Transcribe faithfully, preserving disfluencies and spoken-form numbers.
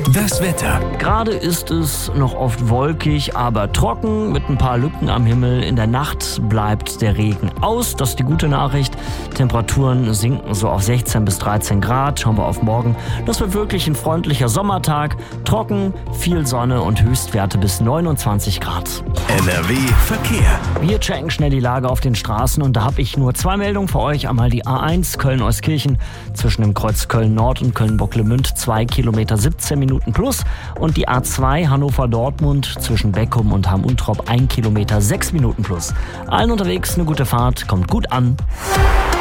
Das Wetter. Gerade ist es noch oft wolkig, aber trocken mit ein paar Lücken am Himmel. In der Nacht bleibt der Regen aus. Das ist die gute Nachricht. Temperaturen sinken so auf sechzehn bis dreizehn Grad. Schauen wir auf morgen. Das wird wirklich ein freundlicher Sommertag. Trocken, viel Sonne und Höchstwerte bis neunundzwanzig Grad. N R W Verkehr. Wir checken schnell die Lage auf den Straßen und da habe ich nur zwei Meldungen für euch. Einmal die A eins Köln-Euskirchen zwischen dem Kreuz Köln-Nord und Köln-Bocklemünd zwei Kilometer siebzehn Minuten plus und die A zwei Hannover-Dortmund zwischen Beckum und Hamm-Untrop ein Kilometer sechs Minuten plus. Allen unterwegs eine gute Fahrt, kommt gut an.